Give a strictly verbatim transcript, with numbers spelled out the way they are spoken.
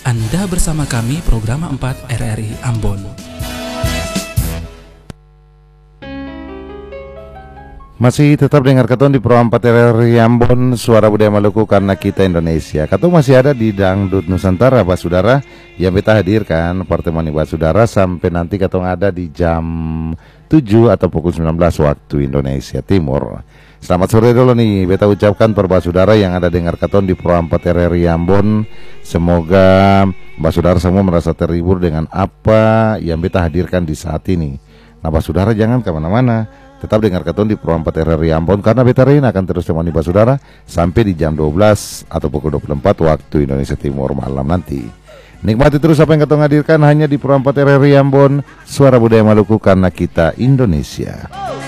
Anda bersama kami Program empat R R I Ambon. Masih tetap dengar Katong di Pro empat R R I Ambon, Suara Budaya Maluku karena kita Indonesia. Katong masih ada di Dangdut Nusantara, Basudara, yang kita hadirkan pertemuan Basudara sampai nanti Katong ada di jam tujuh atau pukul sembilan belas waktu Indonesia Timur. Selamat sore dulu nih, beta ucapkan per Basudara yang ada dengar Katong di Pro empat R R I Ambon. Semoga Basudara semua merasa terhibur dengan apa yang beta hadirkan di saat ini. Nah Basudara jangan kemana-mana, tetap dengar Katong di Pro empat R R I Ambon karena beta Rein akan terus temani Basudara sampai di jam dua belas atau pukul dua puluh empat waktu Indonesia Timur malam nanti. Nikmati terus apa yang Katong hadirkan hanya di Pro empat R R I Ambon, Suara Budaya Maluku karena kita Indonesia.